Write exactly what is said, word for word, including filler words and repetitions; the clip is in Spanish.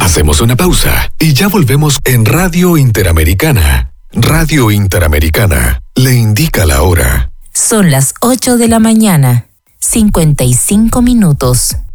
Hacemos una pausa y ya volvemos en Radio Interamericana. Radio Interamericana le indica la hora. Son las ocho de la mañana, cincuenta y cinco minutos.